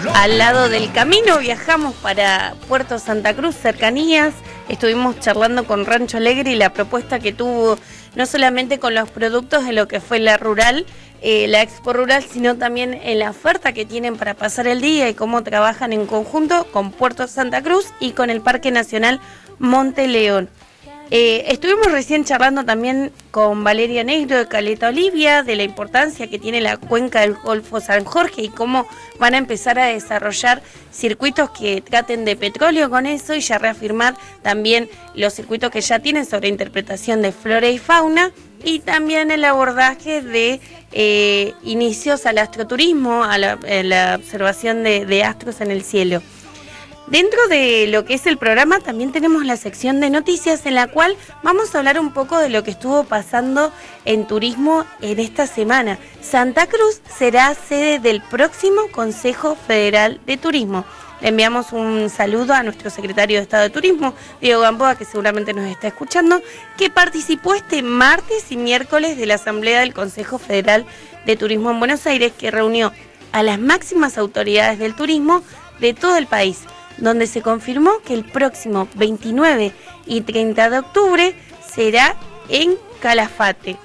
al lado del camino. Viajamos para Puerto Santa Cruz, cercanías. Estuvimos charlando con Rancho Alegre y la propuesta que tuvo, no solamente con los productos de lo que fue la rural, la Expo Rural, sino también en la oferta que tienen para pasar el día y cómo trabajan en conjunto con Puerto Santa Cruz y con el Parque Nacional Monte León. Estuvimos recién charlando también con Valeria Negro de Caleta Olivia, de la importancia que tiene la cuenca del Golfo San Jorge y cómo van a empezar a desarrollar circuitos que traten de petróleo con eso y ya reafirmar también los circuitos que ya tienen sobre interpretación de flora y fauna y también el abordaje de inicios al astroturismo, a la observación de astros en el cielo. Dentro de lo que es el programa también tenemos la sección de noticias en la cual vamos a hablar un poco de lo que estuvo pasando en turismo en esta semana. Santa Cruz será sede del próximo Consejo Federal de Turismo. Le enviamos un saludo a nuestro secretario de Estado de Turismo, Diego Gamboa, que seguramente nos está escuchando, que participó este martes y miércoles de la Asamblea del Consejo Federal de Turismo en Buenos Aires, que reunió a las máximas autoridades del turismo de todo el país, donde se confirmó que el próximo 29 y 30 de octubre será en Calafate.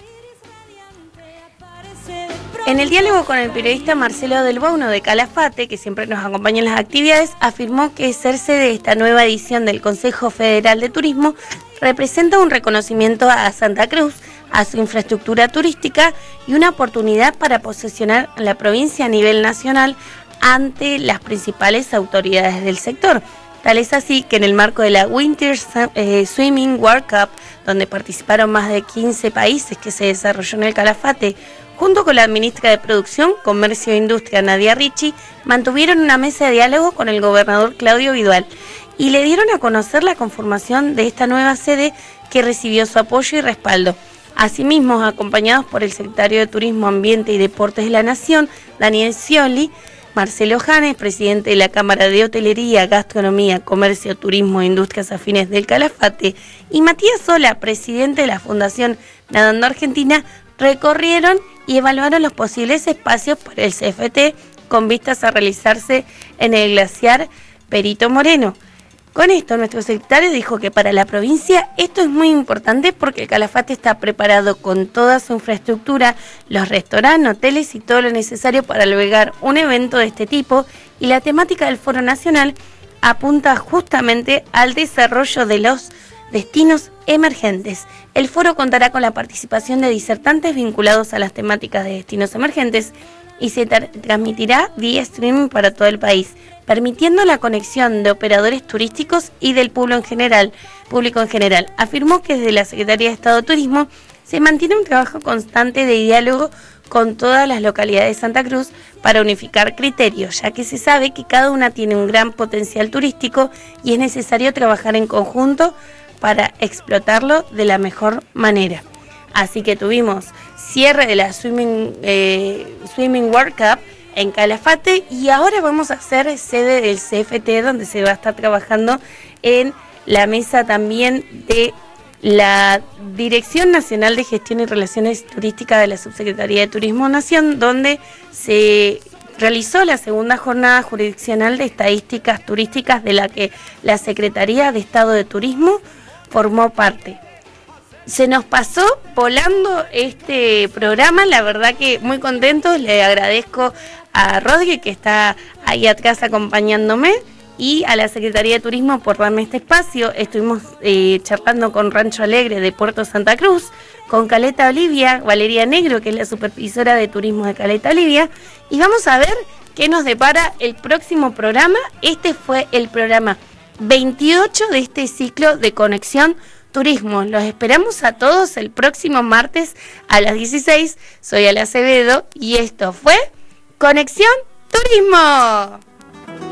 En el diálogo con el periodista Marcelo Del Bauno de Calafate, que siempre nos acompaña en las actividades, afirmó que ser sede de esta nueva edición del Consejo Federal de Turismo representa un reconocimiento a Santa Cruz, a su infraestructura turística y una oportunidad para posicionar a la provincia a nivel nacional ante las principales autoridades del sector. Tal es así que en el marco de la Winter Swimming World Cup, donde participaron más de 15 países que se desarrolló en el Calafate, junto con la ministra de Producción, Comercio e Industria, Nadia Ricci, mantuvieron una mesa de diálogo con el gobernador Claudio Vidual y le dieron a conocer la conformación de esta nueva sede que recibió su apoyo y respaldo. Asimismo, acompañados por el secretario de Turismo, Ambiente y Deportes de la Nación, Daniel Scioli, Marcelo Janes, presidente de la Cámara de Hotelería, Gastronomía, Comercio, Turismo e Industrias Afines del Calafate, y Matías Sola, presidente de la Fundación Nadando Argentina, recorrieron y evaluaron los posibles espacios para el CFT con vistas a realizarse en el glaciar Perito Moreno. Con esto, nuestro secretario dijo que para la provincia esto es muy importante porque el Calafate está preparado con toda su infraestructura, los restaurantes, hoteles y todo lo necesario para albergar un evento de este tipo, y la temática del Foro Nacional apunta justamente al desarrollo de los destinos emergentes. El foro contará con la participación de disertantes vinculados a las temáticas de destinos emergentes y se transmitirá vía streaming para todo el país, permitiendo la conexión de operadores turísticos y del público en general. Afirmó que desde la Secretaría de Estado de Turismo se mantiene un trabajo constante de diálogo con todas las localidades de Santa Cruz para unificar criterios, ya que se sabe que cada una tiene un gran potencial turístico y es necesario trabajar en conjunto para explotarlo de la mejor manera. Así que tuvimos cierre de la Swimming World Cup en Calafate y ahora vamos a ser sede del CFT, donde se va a estar trabajando en la mesa también de la Dirección Nacional de Gestión y Relaciones Turísticas de la Subsecretaría de Turismo Nación, donde se realizó la segunda jornada jurisdiccional de estadísticas turísticas de la que la Secretaría de Estado de Turismo formó parte. Se nos pasó volando este programa, la verdad que muy contentos, le agradezco a Rodri que está ahí atrás acompañándome y a la Secretaría de Turismo por darme este espacio. Estuvimos charlando con Rancho Alegre de Puerto Santa Cruz, con Caleta Olivia, Valeria Negro, que es la supervisora de turismo de Caleta Olivia, y vamos a ver qué nos depara el próximo programa. Este fue el programa 28 de este ciclo de Conexión Turismo. Los esperamos a todos el próximo martes a las 16. Soy Ale Acevedo y esto fue Conexión Turismo.